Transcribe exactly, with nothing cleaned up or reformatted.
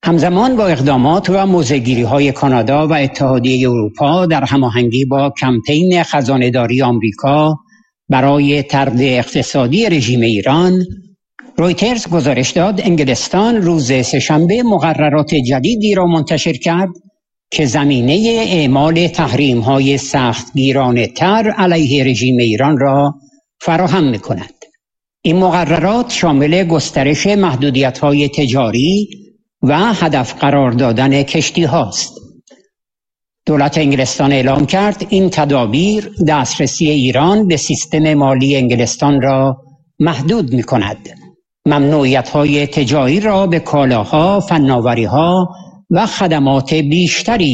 همزمان با اقدامات و موضع‌گیری‌های کانادا و اتحادیه اروپا در هماهنگی با کمپین خزانه‌داری آمریکا برای طرد اقتصادی رژیم ایران، رویترز گزارش داد انگلستان روز سه‌شنبه مقررات جدیدی را منتشر کرد که زمینه اعمال تحریم‌های سختگیرانه‌تر علیه رژیم ایران را فراهم می‌کند. این مقررات شامل گسترش محدودیت‌های تجاری و هدف قرار دادن کشتی هاست. دولت انگلستان اعلام کرد این تدابیر دسترسی ایران به سیستم مالی انگلستان را محدود می کند. ممنوعیت‌های تجاری را به کالاها، فناوری‌ها و خدمات بیشتری